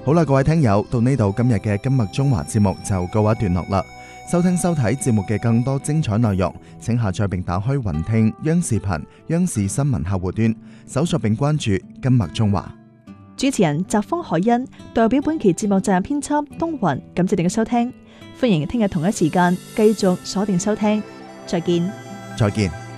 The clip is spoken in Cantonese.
好啦，各位聽友，到呢度今日嘅今麥中華節目就告一段落啦。收聽收睇節目嘅更多精彩內容，請下載並打開雲聽央視頻、央視新聞客戶端，搜索並關注今麥中華。 主持人澤峰海欣代表本期節目責任編輯東雲，感謝你嘅收聽，歡迎聽日同一時間繼續鎖定收聽，再見。 再見。